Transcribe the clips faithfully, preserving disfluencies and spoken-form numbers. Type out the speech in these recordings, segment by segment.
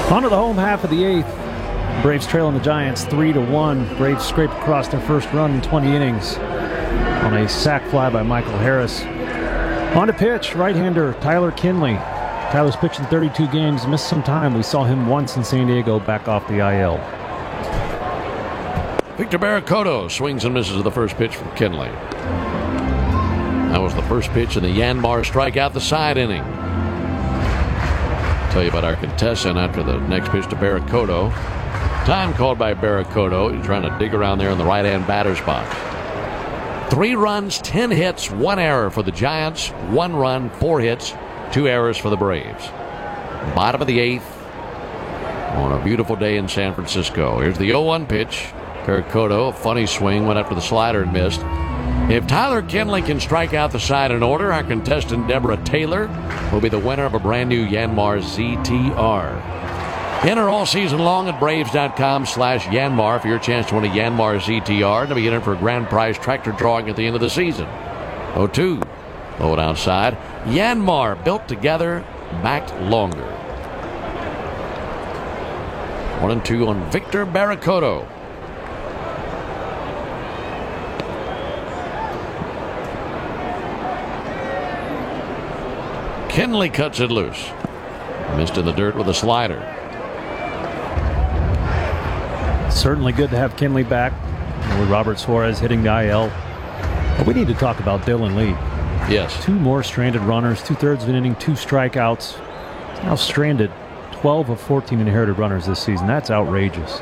On to the home half of the eighth. Braves trailing the Giants three to one. Braves scrape across their first run in twenty innings on a sac fly by Michael Harris. On to pitch, right-hander Tyler Kinley. Tyler's pitched in thirty-two games, missed some time. We saw him once in San Diego back off the I L. Victor Barracoto swings and misses the first pitch from Kinley. That was the first pitch in the Yanmar strikeout, the side inning. Tell you about our contestant after the next pitch to Barracoto. Time called by Barracoto. He's trying to dig around there in the right-hand batter's box. Three runs, ten hits, one error for the Giants. One run, four hits, two errors for the Braves. Bottom of the eighth on a beautiful day in San Francisco. Here's the oh one pitch. Barracoto, a funny swing, went after the slider and missed. If Tyler Kinley can strike out the side in order, our contestant Deborah Taylor will be the winner of a brand new Yanmar Z T R. Enter all season long at Braves.com slash Yanmar for your chance to win a Yanmar Z T R and to be entered for a grand prize tractor drawing at the end of the season. oh two. Low and outside. Yanmar, built together, backed longer. One and two on Victor Barracoto. Kinley cuts it loose. Missed in the dirt with a slider. Certainly good to have Kinley back with Robert Suarez hitting the I L. But we need to talk about Dylan Lee. Yes. Two more stranded runners, two-thirds of an inning, two strikeouts. He's now stranded twelve of fourteen inherited runners this season. That's outrageous.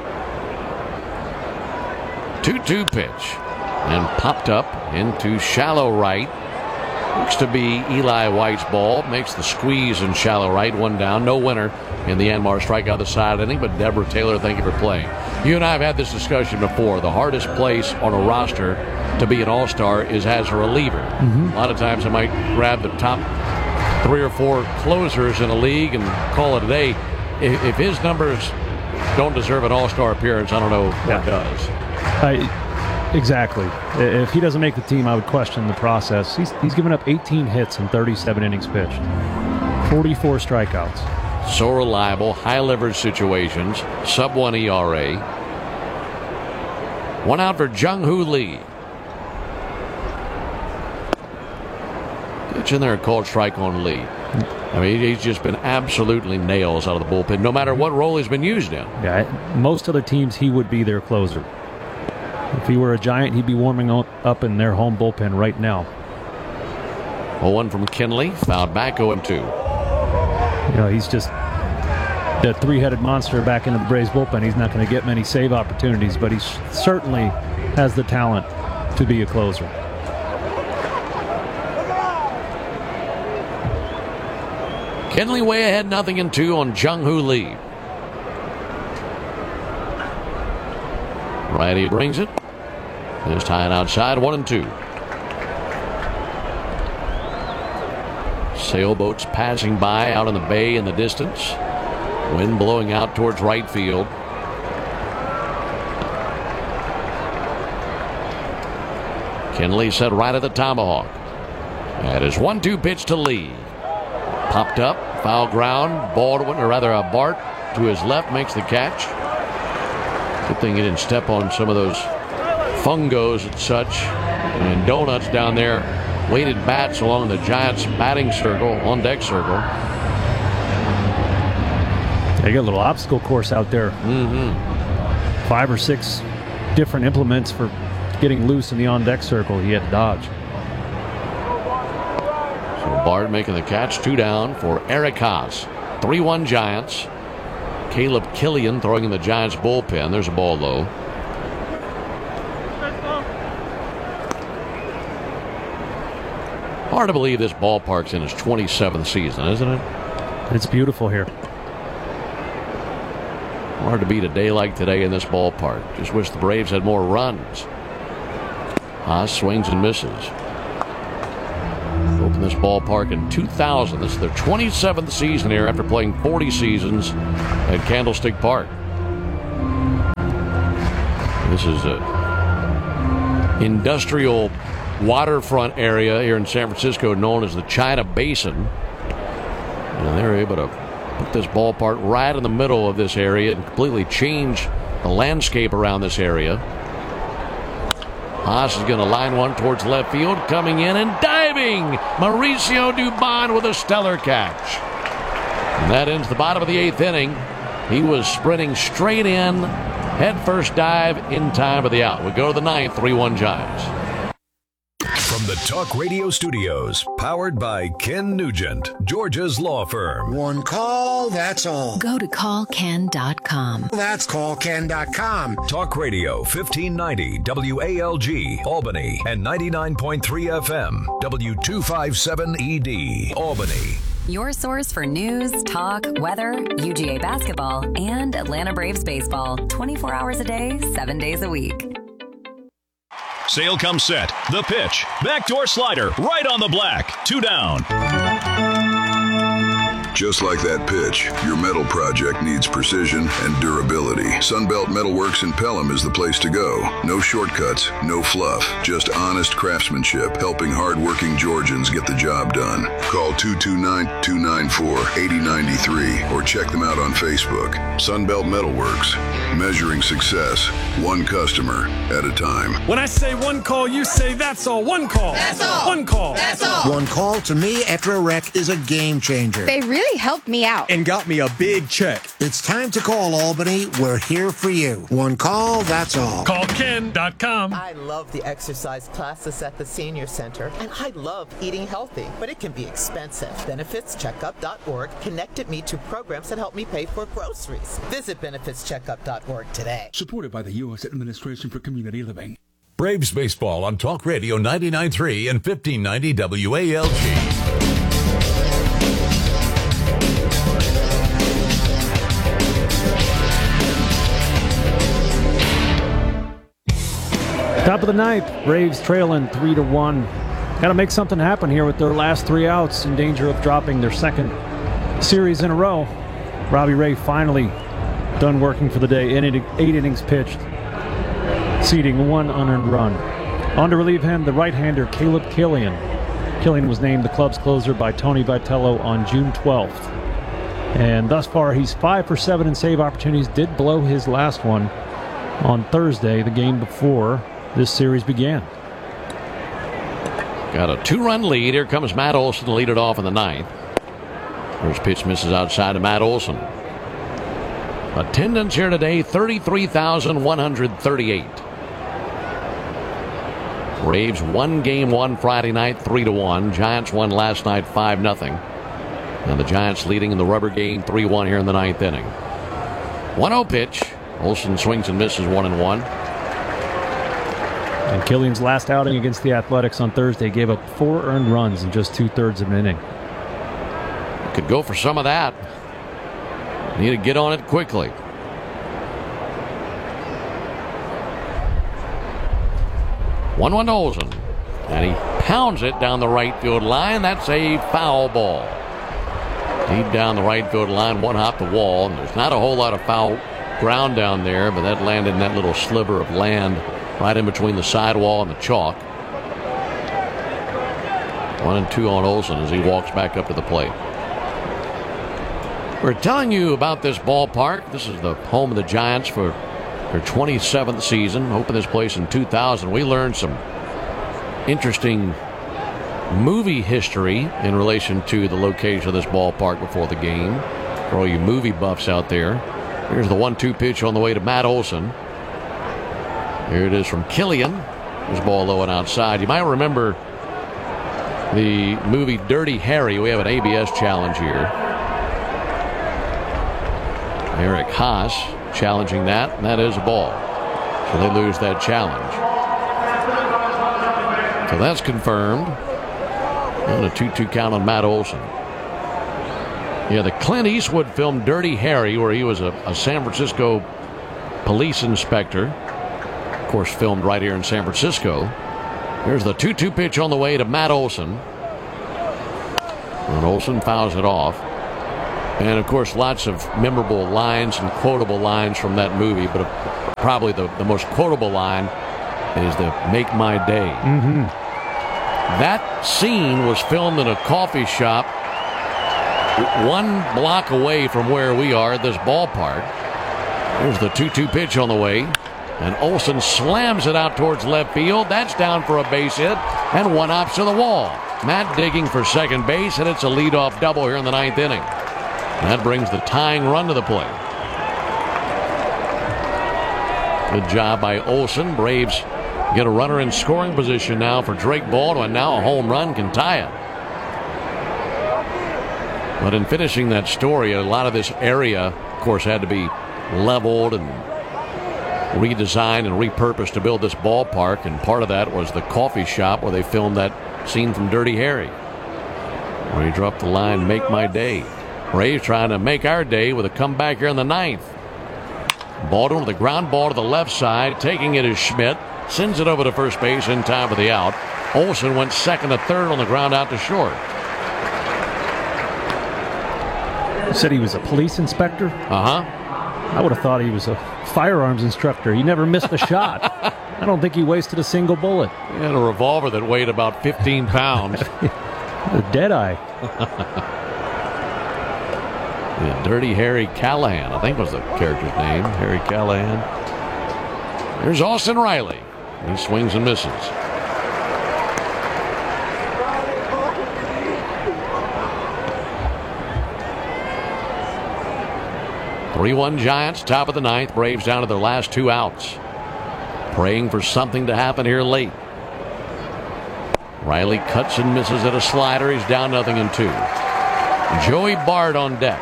two two pitch. And popped up into shallow right. Looks to be Eli White's ball. Makes the squeeze in shallow right. One down. No winner in the Yanmar strikeout the side inning. But Deborah Taylor, thank you for playing. You and I have had this discussion before. The hardest place on a roster to be an all-star is as a reliever. Mm-hmm. A lot of times I might grab the top three or four closers in a league and call it a day. If, if his numbers don't deserve an all-star appearance, I don't know what yeah. does. I, Exactly. If he doesn't make the team, I would question the process. He's, he's given up eighteen hits in thirty-seven innings pitched. forty-four strikeouts. So reliable, high leverage situations, sub one E R A. One out for Jung-Hoo Lee. Pitch in there, called strike on Lee. I mean, he's just been absolutely nails out of the bullpen, no matter what role he's been used in. Yeah, most other teams, he would be their closer. If he were a Giant, he'd be warming up in their home bullpen right now. oh one from Kinley, fouled back oh and two. You know, he's just that three-headed monster back into the Braves bullpen. He's not going to get many save opportunities, but he certainly has the talent to be a closer. Kinley way ahead, nothing in two on Jung-Hoo Lee. Righty brings it. This tying outside, one and two. Sailboats passing by out in the bay in the distance. Wind blowing out towards right field. Kinley set right at the tomahawk. That is one two pitch to Lee. Popped up, foul ground. Baldwin, or rather a Bart, to his left makes the catch. Good thing he didn't step on some of those fungos and such and donuts down there. Weighted bats along the Giants' batting circle, on deck circle. They got a little obstacle course out there. Mm-hmm. Five or six different implements for getting loose in the on deck circle. He had to dodge. So Bard making the catch, two down for Eric Haas. three one Giants. Caleb Killian throwing in the Giants bullpen. There's a ball low. Hard to believe this ballpark's in its twenty-seventh season, isn't it? It's beautiful here. Hard to beat a day like today in this ballpark. Just wish the Braves had more runs. Haas swings and misses. Opened this ballpark in two thousand. This is their twenty-seventh season here after playing forty seasons at Candlestick Park. This is a industrial waterfront area here in San Francisco known as the China Basin. And they're able to put this ballpark right in the middle of this area and completely change the landscape around this area. Haas is going to line one towards left field, coming in and diving. Mauricio Dubon with a stellar catch. And that ends the bottom of the eighth inning. He was sprinting straight in, head first dive in time for the out. We go to the ninth, three one Giants. From the Talk Radio studios, powered by Ken Nugent, Georgia's law firm. One call, that's all. Go to call ken dot com. That's call ken dot com. Talk Radio, fifteen ninety W A L G, Albany, and ninety-nine point three F M, W two fifty-seven E D, Albany. Your source for news, talk, weather, U G A basketball, and Atlanta Braves baseball. twenty-four hours a day, seven days a week. Sale comes set. The pitch. Backdoor slider. Right on the black. Two down. Just like that pitch, your metal project needs precision and durability. Sunbelt Metalworks in Pelham is the place to go. No shortcuts, no fluff, just honest craftsmanship, helping hardworking Georgians get the job done. Call two two nine, two nine four, eight zero nine three or check them out on Facebook. Sunbelt Metalworks, measuring success, one customer at a time. When I say one call, you say that's all. One call. That's all. One call. That's all. One call to me after a wreck is a game changer. They really helped me out. And got me a big check. It's time to call Albany. We're here for you. One call, that's all. Call ken dot com. I love the exercise classes at the senior center, and I love eating healthy, but it can be expensive. benefits checkup dot org connected me to programs that help me pay for groceries. Visit benefits checkup dot org today. Supported by the U S Administration for Community Living. Braves baseball on Talk Radio ninety-nine point three and fifteen ninety W A L G. Top of the ninth, Braves trailing three to one. Got to make something happen here with their last three outs, in danger of dropping their second series in a row. Robbie Ray finally done working for the day. Eight, eight innings pitched, ceding one unearned run. On to relieve him, the right-hander Caleb Killian. Killian was named the club's closer by Tony Vitello on June twelfth. And thus far, he's five for seven in save opportunities. Did blow his last one on Thursday, the game before this series began. Got a two-run lead. Here comes Matt Olson to lead it off in the ninth. First pitch misses outside to Matt Olson. Attendance here today, thirty-three thousand one hundred thirty-eight. Braves won game one Friday night, three to one. Giants won last night, five nothing. And the Giants leading in the rubber game, three one here in the ninth inning. one oh pitch. Olson swings and misses, one and one. And Killian's last outing against the Athletics on Thursday gave up four earned runs in just two-thirds of an inning. Could go for some of that. Need to get on it quickly. one one to Olson. And he pounds it down the right field line. That's a foul ball. Deep down the right field line, one hop the wall. And there's not a whole lot of foul ground down there, but that landed in that little sliver of land right in between the sidewall and the chalk. One and two on Olson as he walks back up to the plate. We're telling you about this ballpark. This is the home of the Giants for their twenty-seventh season. Opened this place in two thousand. We learned some interesting movie history in relation to the location of this ballpark before the game. For all you movie buffs out there. Here's the one two pitch on the way to Matt Olson. Here it is from Killian. There's ball low and outside. You might remember the movie Dirty Harry. We have an A B S challenge here. Eric Haas challenging that, and that is a ball. So they lose that challenge. So that's confirmed. And a two two count on Matt Olson. Yeah, the Clint Eastwood film Dirty Harry, where he was a, a San Francisco police inspector. Of course, filmed right here in San Francisco. Here's the two two pitch on the way to Matt Olson. And Olson fouls it off. And, of course, lots of memorable lines and quotable lines from that movie. But probably the, the most quotable line is the "Make My Day." Mm-hmm. That scene was filmed in a coffee shop one block away from where we are at this ballpark. There's the two two pitch on the way. And Olson slams it out towards left field. That's down for a base hit. And one ops to the wall. Matt digging for second base, and it's a leadoff double here in the ninth inning. That brings the tying run to the plate. Good job by Olson. Braves get a runner in scoring position now for Drake Baldwin. Now a home run can tie it. But in finishing that story, a lot of this area, of course, had to be leveled and redesigned and repurposed to build this ballpark. And part of that was the coffee shop where they filmed that scene from Dirty Harry, where he dropped the line, "Make my day." Braves trying to make our day with a comeback here in the ninth. Baldwin with a ground ball to the left side. Taking it is Schmidt. Sends it over to first base in time for the out. Olson went second to third on the ground out to short. You said he was a police inspector? Uh-huh. I would have thought he was a firearms instructor. He never missed a shot. I don't think he wasted a single bullet. He had a revolver that weighed about fifteen pounds. A Deadeye. Yeah, Dirty Harry Callahan, I think was the character's name. Harry Callahan. Here's Austin Riley. He swings and misses. three one Giants, top of the ninth. Braves down to their last two outs. Praying for something to happen here late. Riley cuts and misses at a slider. He's down nothing in two. Joey Bard on deck.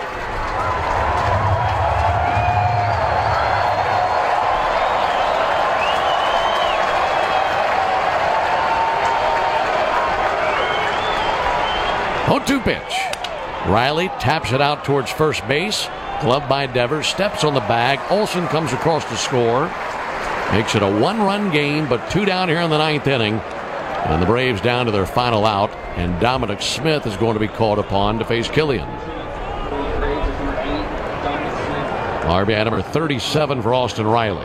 oh two pitch. Riley taps it out towards first base. Gloved by Devers. Steps on the bag. Olson comes across to score. Makes it a one-run game, but two down here in the ninth inning. And the Braves down to their final out. And Dominic Smith is going to be called upon to face Killian. R B I number thirty-seven for Austin Riley.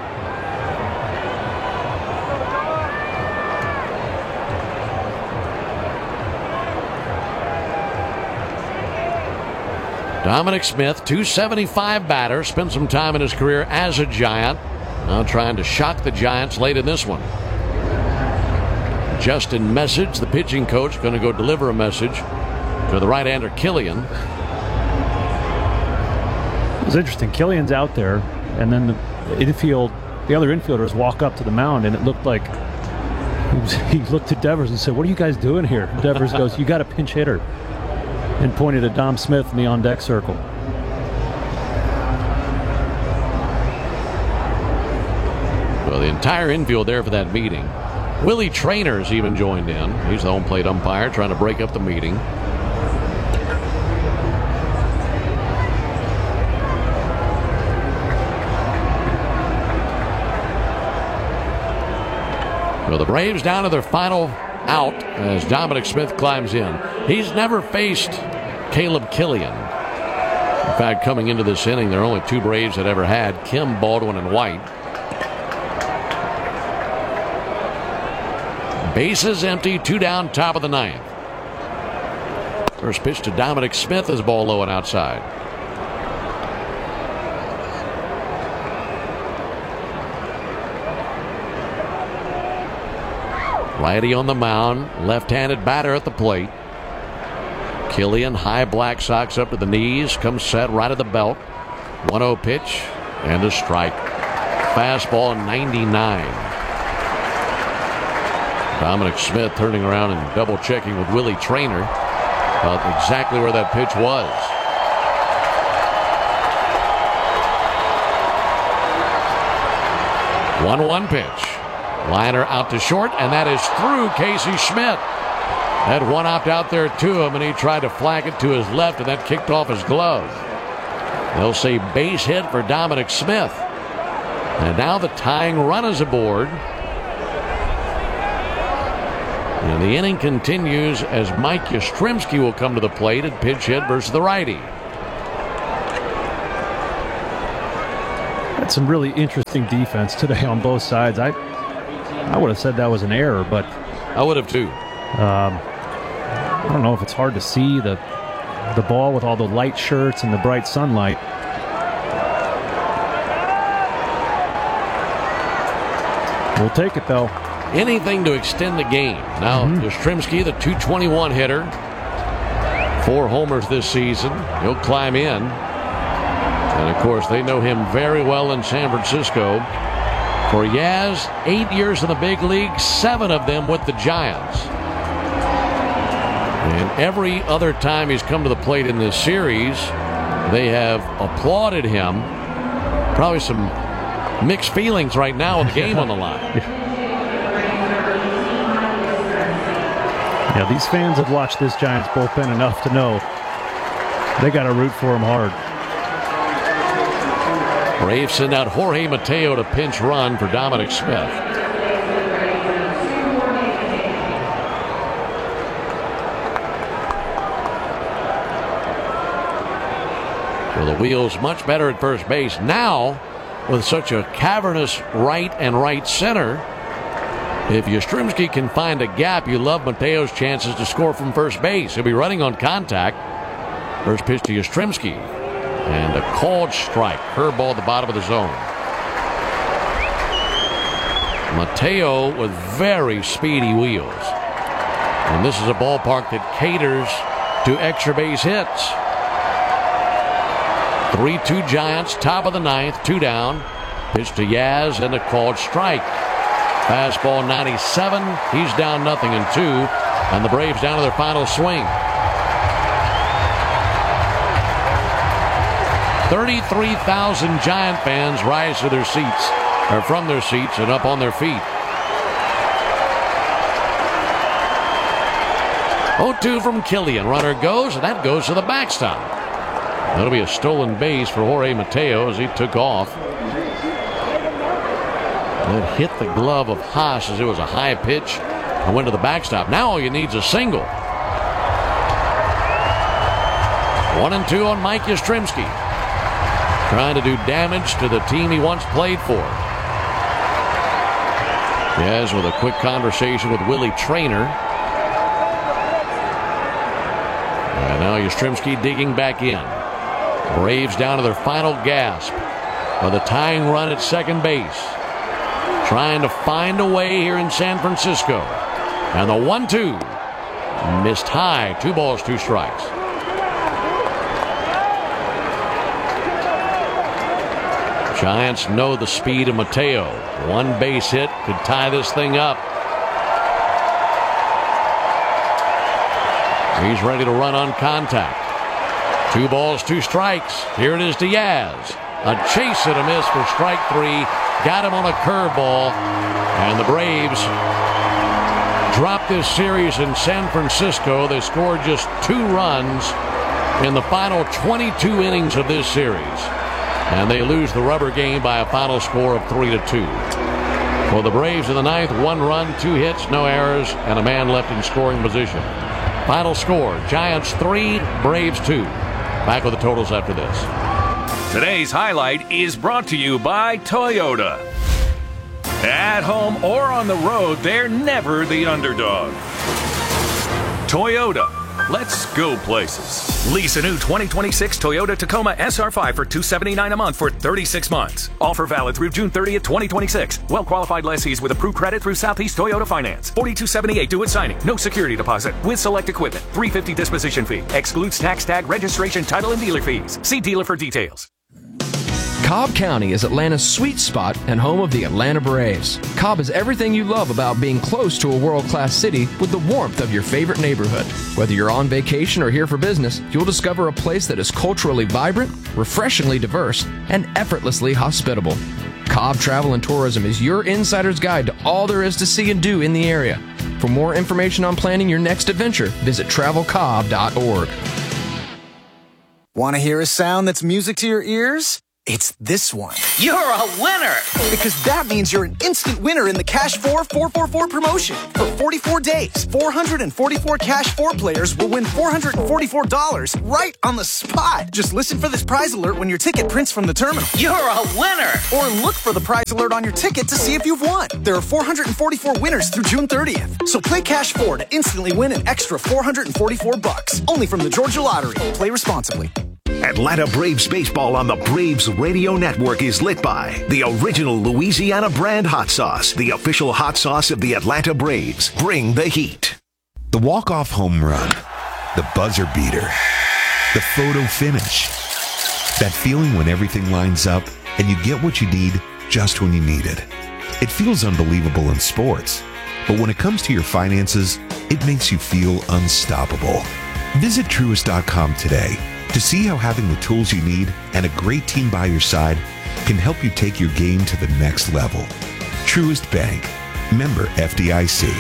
Dominic Smith, two seventy-five batter, spent some time in his career as a Giant. Now trying to shock the Giants late in this one. Justin Message, the pitching coach, going to go deliver a message to the right-hander Killian. It was interesting. Killian's out there, and then the infield, the other infielders walk up to the mound, and it looked like he, was, he looked at Devers and said, "What are you guys doing here?" Devers goes, "You got a pinch hitter," and pointed at Dom Smith in the on-deck circle. Well, the entire infield there for that meeting. Willie Trainer's even joined in. He's the home plate umpire trying to break up the meeting. Well, the Braves down to their final out as Dominic Smith climbs in. He's never faced Caleb Killian. In fact, coming into this inning, there are only two Braves that ever had, Kim, Baldwin, and White. Bases empty, two down, top of the ninth. First pitch to Dominic Smith is ball low and outside. Righty on the mound, left-handed batter at the plate. Killian, high Black Sox up to the knees, comes set right at the belt. one oh pitch and a strike. Fastball ninety-nine. Dominic Smith turning around and double checking with Willie Trainer about exactly where that pitch was. one one pitch. Liner out to short, and that is through Casey Schmidt. Had one opt out there to him, and he tried to flag it to his left, and that kicked off his glove. They'll say base hit for Dominic Smith. And now the tying run is aboard. And the inning continues as Mike Yastrzemski will come to the plate at pitch hit versus the righty. Had some really interesting defense today on both sides. I I would have said that was an error, but I would have too. Um, I don't know if it's hard to see the the ball with all the light shirts and the bright sunlight. We'll take it, though. Anything to extend the game. Now, mm-hmm. Yastrzemski, the two twenty-one hitter, four homers this season. He'll climb in. And, of course, they know him very well in San Francisco. For Yaz, eight years in the big league, seven of them with the Giants. And every other time he's come to the plate in this series, they have applauded him. Probably some mixed feelings right now with the game on the line. Yeah, these fans have watched this Giants bullpen enough to know they got to root for him hard. Braves send out Jorge Mateo to pinch run for Dominic Smith. So the wheels much better at first base. Now, with such a cavernous right and right center, if Yastrzemski can find a gap, you love Mateo's chances to score from first base. He'll be running on contact. First pitch to Yastrzemski. And a called strike. Curveball at the bottom of the zone. Mateo with very speedy wheels. And this is a ballpark that caters to extra base hits. three two Giants, top of the ninth, two down. Pitch to Yaz and a called strike. Fastball ninety-seven. He's down nothing in two. And the Braves down to their final swing. thirty-three thousand Giant fans rise to their seats, or from their seats and up on their feet. oh two from Killian. Runner goes, and that goes to the backstop. That'll be a stolen base for Jorge Mateo as he took off. It hit the glove of Haas as it was a high pitch and went to the backstop. Now all you need is a single. One and two on Mike Yastrzemski. Trying to do damage to the team he once played for. Yes, with a quick conversation with Willie Traynor. And now Yastrzemski digging back in. Braves down to their final gasp with a tying run at second base. Trying to find a way here in San Francisco. And the one two. Missed high. Two balls, two strikes. Giants know the speed of Mateo. One base hit could tie this thing up. He's ready to run on contact. Two balls, two strikes. Here it is to Yaz. A chase and a miss for strike three. Got him on a curveball. And the Braves dropped this series in San Francisco. They scored just two runs in the final twenty-two innings of this series. And they lose the rubber game by a final score of three to two. For the Braves in the ninth, one run, two hits, no errors, and a man left in scoring position. Final score, Giants three, Braves two. Back with the totals after this. Today's highlight is brought to you by Toyota. At home or on the road, they're never the underdog. Toyota. Let's go places. Lease a new twenty twenty-six Toyota Tacoma S R five for two hundred seventy-nine dollars a month for thirty-six months. Offer valid through June thirtieth, twenty twenty-six. Well-qualified lessees with approved credit through Southeast Toyota Finance. forty-two seventy-eight due at signing. No security deposit. With select equipment. three hundred fifty dollars disposition fee. Excludes tax tag, registration, title, and dealer fees. See dealer for details. Cobb County is Atlanta's sweet spot and home of the Atlanta Braves. Cobb is everything you love about being close to a world-class city with the warmth of your favorite neighborhood. Whether you're on vacation or here for business, you'll discover a place that is culturally vibrant, refreshingly diverse, and effortlessly hospitable. Cobb Travel and Tourism is your insider's guide to all there is to see and do in the area. For more information on planning your next adventure, visit travel cobb dot org. Want to hear a sound that's music to your ears? It's this one. You're a winner! Because that means you're an instant winner in the Cash four four four four promotion. For forty-four days, four hundred forty-four Cash four players will win four hundred forty-four dollars right on the spot. Just listen for this prize alert when your ticket prints from the terminal. You're a winner! Or look for the prize alert on your ticket to see if you've won. There are four hundred forty-four winners through June thirtieth. So play Cash four to instantly win an extra four hundred forty-four bucks. Only from the Georgia Lottery. Play responsibly. Atlanta Braves baseball on the Braves Radio Network is lit by the original Louisiana brand hot sauce, the official hot sauce of the Atlanta Braves. Bring the heat. The walk-off home run, the buzzer beater, the photo finish. That feeling when everything lines up and you get what you need just when you need it. It feels unbelievable in sports, but when it comes to your finances, it makes you feel unstoppable. Visit Truist dot com today to see how having the tools you need and a great team by your side can help you take your game to the next level. Truist Bank. Member F D I C.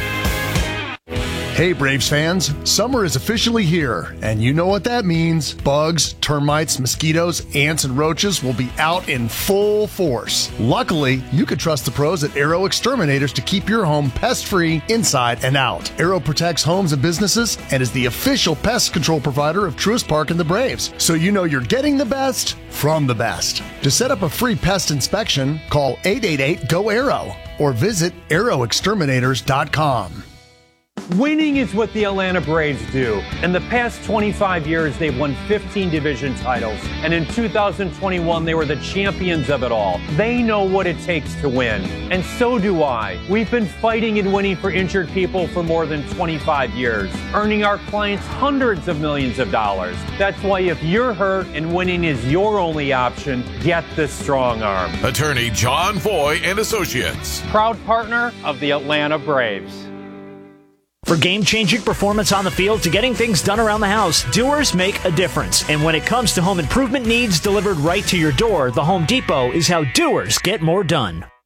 Hey Braves fans, summer is officially here, and you know what that means. Bugs, termites, mosquitoes, ants, and roaches will be out in full force. Luckily, you can trust the pros at Aero Exterminators to keep your home pest-free inside and out. Aero protects homes and businesses and is the official pest control provider of Truist Park and the Braves, so you know you're getting the best from the best. To set up a free pest inspection, call eight eight eight, G O, A R O or visit aero exterminators dot com. Winning is what the Atlanta Braves do. In the past twenty-five years, they've won fifteen division titles. And in two thousand twenty-one, they were the champions of it all. They know what it takes to win. And so do I. We've been fighting and winning for injured people for more than twenty-five years, earning our clients hundreds of millions of dollars. That's why if you're hurt and winning is your only option, get the Strong Arm. Attorney John Foy and Associates. Proud partner of the Atlanta Braves. For game-changing performance on the field to getting things done around the house, doers make a difference. And when it comes to home improvement needs delivered right to your door, the Home Depot is how doers get more done.